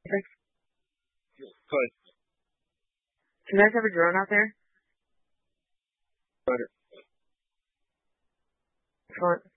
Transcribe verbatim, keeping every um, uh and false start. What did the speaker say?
Like, But, do you guys have a drone out there? but Excellent.